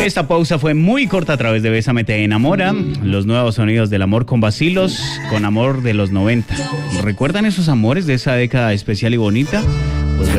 Esta pausa fue muy corta a través de Bésame Te Enamora, los nuevos sonidos del amor con vacilos, con amor de los 90. ¿Recuerdan esos amores de esa década especial y bonita?